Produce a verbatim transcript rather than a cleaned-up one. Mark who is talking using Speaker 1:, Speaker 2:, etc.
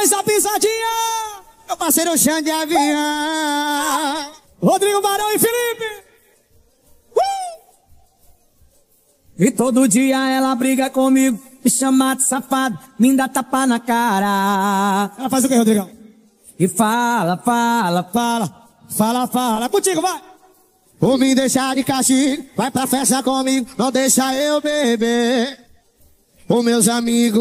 Speaker 1: faz a pisadinha.
Speaker 2: Meu parceiro Xande de avião.
Speaker 1: Rodrigo Barão e Felipe. Uh! E todo dia ela briga comigo, me chama de safado, me dá tapa na cara.
Speaker 2: Ela faz o que, Rodrigão?
Speaker 1: E fala, fala, fala, fala, fala. Contigo, vai.
Speaker 2: Por me deixar de castigo, vai pra festa comigo, não deixa eu beber. Os meus amigos